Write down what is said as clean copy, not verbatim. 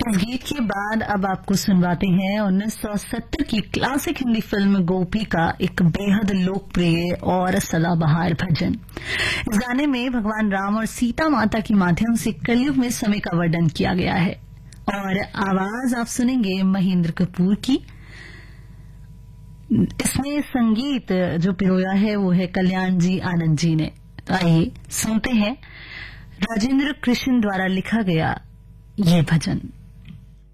इस गीत के बाद अब आपको सुनवाते हैं 1970 की क्लासिक हिंदी फिल्म गोपी का एक बेहद लोकप्रिय और सदाबहार भजन। इस गाने में भगवान राम और सीता माता के माध्यम से कलयुग में समय का वर्णन किया गया है और आवाज आप सुनेंगे महेंद्र कपूर की। इसमें संगीत जो पिरोया है वो है कल्याण जी आनंद जी ने। तो आइए सुनते हैं राजेंद्र कृष्ण द्वारा लिखा गया ये भजन।